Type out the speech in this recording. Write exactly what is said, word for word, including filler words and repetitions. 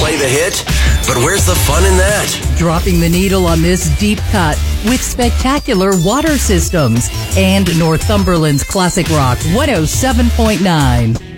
play the hit, but where's the fun in that? Dropping the needle on this deep cut with spectacular water systems and Northumberland's classic rock one oh seven point nine.